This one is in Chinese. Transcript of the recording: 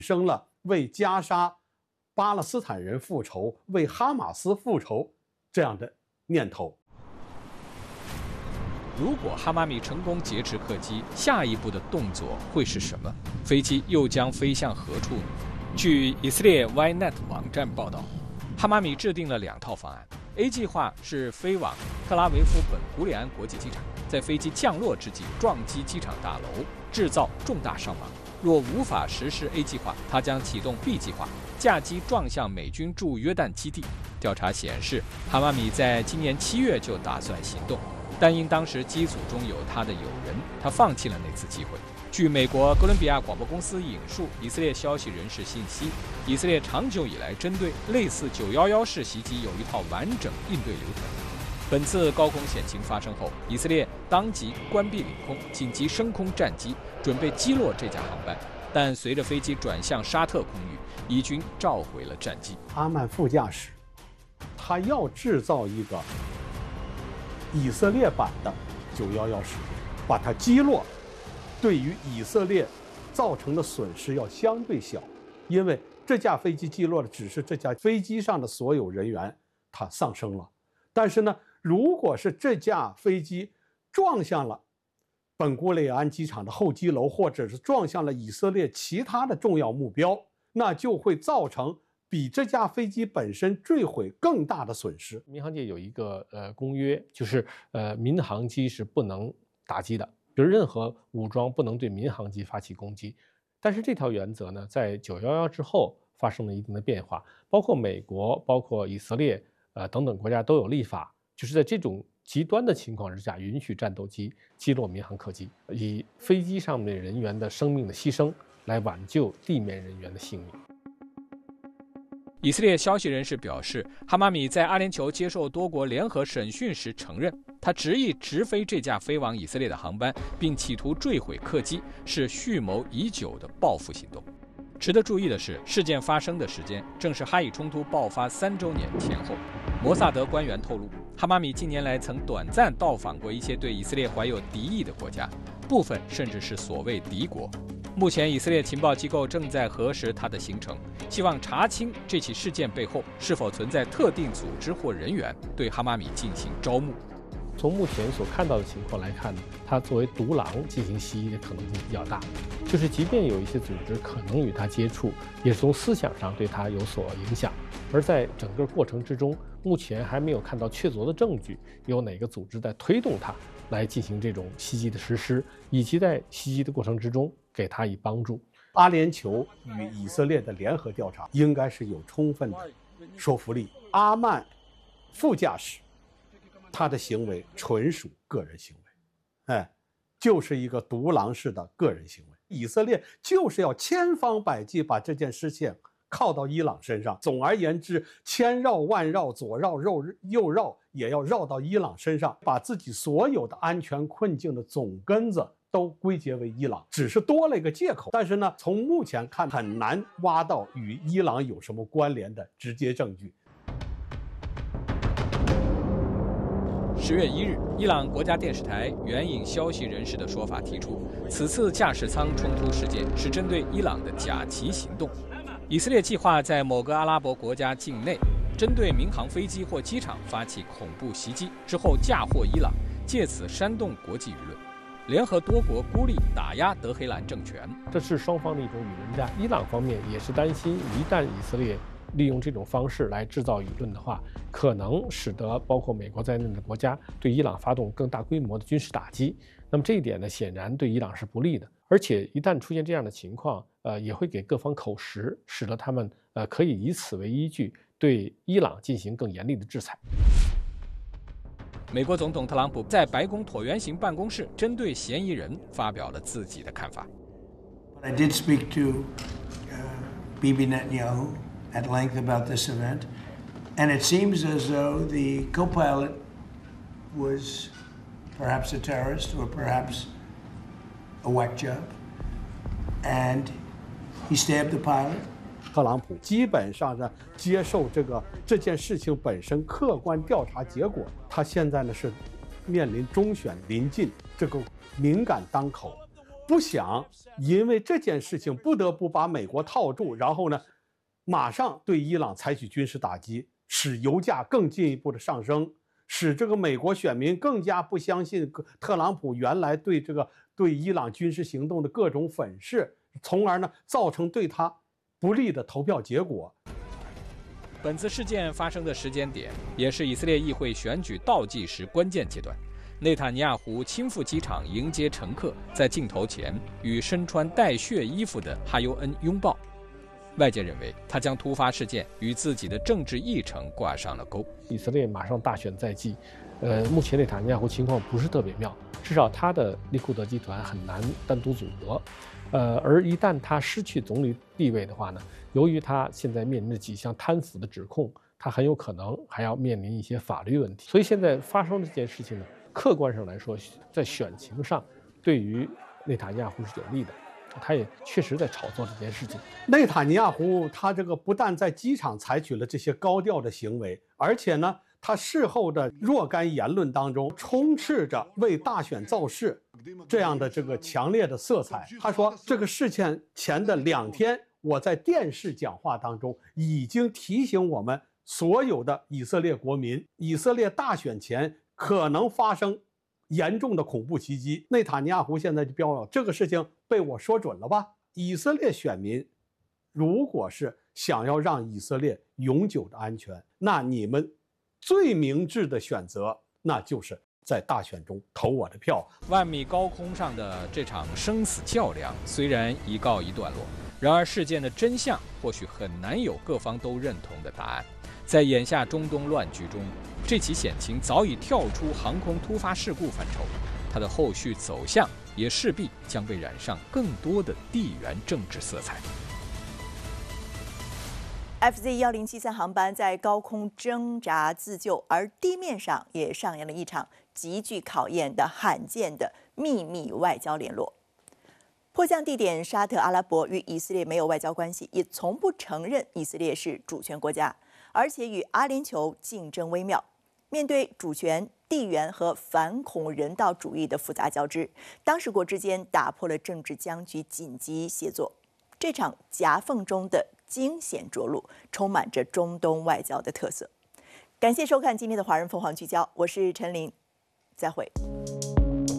生了为加沙巴勒斯坦人复仇、为哈马斯复仇这样的念头。 如果哈马米成功劫持客机，下一步的动作会是什么？飞机又将飞向何处呢？据以色列 Ynet 网站报道，哈马米制定了2套方案。A 计划是飞往特拉维夫本古里安国际机场，在飞机降落之际撞击机场大楼，制造重大伤亡。若无法实施 A 计划，他将启动 B 计划，驾机撞向美军驻约旦基地。调查显示，哈马米在今年7月就打算行动，但因当时机组中有他的友人，他放弃了那次机会。据美国哥伦比亚广播公司引述以色列消息人士信息，以色列长久以来针对类似911式袭击有一套完整应对流程。本次高空险情发生后，以色列当即关闭领空，紧急升空战机，准备击落这架航班。但随着飞机转向沙特空域，以军召回了战机。 阿曼副驾驶，他要制造一个以色列版的911事件，把它击落，对于以色列造成的损失要相对小，因为这架飞机击落的只是这架飞机上的所有人员，他丧生了。但是呢，如果是这架飞机撞向了本古里安机场的候机楼，或者是撞向了以色列其他的重要目标，那就会造成比这架飞机本身坠毁更大的损失。 民航界有一个公约，就是民航机是不能打击的，比如任何武装不能对民航机发起攻击。但是这条原则呢，在911之后发生了一定的变化，包括美国、包括以色列等等国家都有立法，就是在这种极端的情况之下，允许战斗机击落民航客机，以飞机上面人员的生命的牺牲来挽救地面人员的性命。 以色列消息人士表示，哈马米在阿联酋接受多国联合审讯时承认，他执意直飞这架飞往以色列的航班，并企图坠毁客机，是蓄谋已久的报复行动。值得注意的是，事件发生的时间正是哈以冲突爆发3周年前后。摩萨德官员透露，哈马米近年来曾短暂到访过一些对以色列怀有敌意的国家，部分甚至是所谓敌国。目前，以色列情报机构正在核实他的行程，希望查清这起事件背后是否存在特定组织或人员对哈马米进行招募。 从目前所看到的情况来看，他作为独狼进行袭击的可能性比较大，就是即便有一些组织可能与他接触，也是从思想上对他有所影响。而在整个过程之中，目前还没有看到确凿的证据，有哪个组织在推动他来进行这种袭击的实施，以及在袭击的过程之中给他以帮助。 阿联酋与以色列的联合调查应该是有充分的说服力。阿曼副驾驶他的行为纯属个人行为，就是一个独狼式的个人行为。以色列就是要千方百计把这件事情靠到伊朗身上。总而言之，千绕万绕，左绕右绕，也要绕到伊朗身上，把自己所有的安全困境的总根子都归结为伊朗，只是多了一个借口。但是呢，从目前看很难挖到与伊朗有什么关联的直接证据。 10月1日，伊朗国家电视台援引消息人士的说法提出，此次驾驶舱冲突事件是针对伊朗的假旗行动。以色列计划在某个阿拉伯国家境内针对民航飞机或机场发起恐怖袭击，之后嫁祸伊朗，借此煽动国际舆论，联合多国孤立打压德黑兰政权。 这是双方的一种舆论战。伊朗方面也是担心，一旦以色列利用这种方式来制造舆论的话，可能使得包括美国在内的国家对伊朗发动更大规模的军事打击。那么这一点呢，显然对伊朗是不利的。而且一旦出现这样的情况，也会给各方口实，使得他们可以以此为依据，对伊朗进行更严厉的制裁。 美国总统特朗普在白宫椭圆形办公室针对嫌疑人发表了自己的看法。 I did speak to Bibi Netanyahu at length about this event, and it seems as though the co-pilot was perhaps a terrorist or perhaps a whack job, and he stabbed the pilot. 特朗普基本上呢接受这件事情本身客观调查结果，他现在呢是面临中选临近这个敏感当口， 不想因为这件事情不得不把美国套住，然后呢，马上对伊朗采取军事打击，使油价更进一步的上升，使这个美国选民更加不相信特朗普原来对伊朗军事行动的各种粉饰，从而呢造成对他不利的投票结果。 本次事件发生的时间点，也是以色列议会选举倒计时关键阶段。内塔尼亚胡亲赴机场迎接乘客，在镜头前与身穿带血衣服的哈尤恩拥抱。外界认为，他将突发事件与自己的政治议程挂上了钩。 以色列马上大选在即，目前内塔尼亚胡情况不是特别妙，至少他的利库德集团很难单独组阁。而一旦他失去总理地位的话呢，由于他现在面临的几项贪腐的指控，他很有可能还要面临一些法律问题。所以现在发生这件事情呢，客观上来说，在选情上对于内塔尼亚胡是有利的，他也确实在炒作这件事情。 内塔尼亚胡他这个不但在机场采取了这些高调的行为，而且呢，他事后的若干言论当中充斥着为大选造势这样的这个强烈的色彩。他说，这个事件前的2天，我在电视讲话当中已经提醒我们所有的以色列国民，以色列大选前可能发生严重的恐怖袭击。内塔尼亚胡现在就标了，这个事情被我说准了吧？以色列选民如果是想要让以色列永久的安全，那你们最明智的选择，那就是在大选中投我的票。 万米高空上的这场生死较量虽然已告一段落，然而事件的真相或许很难有各方都认同的答案。在眼下中东乱局中，这起险情早已跳出航空突发事故范畴，它的后续走向也势必将被染上更多的地缘政治色彩。 FZ1073航班在高空挣扎自救，而地面上也上演了一场极具考验的罕见的秘密外交联络。迫降地点沙特阿拉伯与以色列没有外交关系，也从不承认以色列是主权国家，而且与阿联酋竞争微妙。面对主权、地缘和反恐人道主义的复杂交织，当事国之间打破了政治僵局，紧急协作。这场夹缝中的惊险着陆，充满着中东外交的特色。感谢收看今天的华人凤凰聚焦，我是陈琳，再会。